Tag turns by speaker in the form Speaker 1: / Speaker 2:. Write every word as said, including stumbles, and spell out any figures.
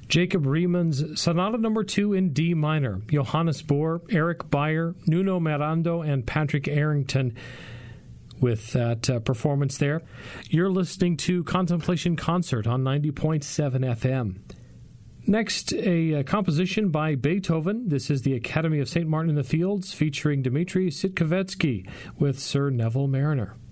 Speaker 1: Jacob Riemann's Sonata Number Two in D minor. Johannes Bohr, Eric Beyer, Nuno Mirando, and Patrick Arrington with that uh, performance there. You're listening to Contemplation Concert on ninety point seven F M. Next, a, a composition by Beethoven. This is the Academy of Saint Martin in the Fields featuring Dmitri Sitkovetsky with Sir Neville Mariner.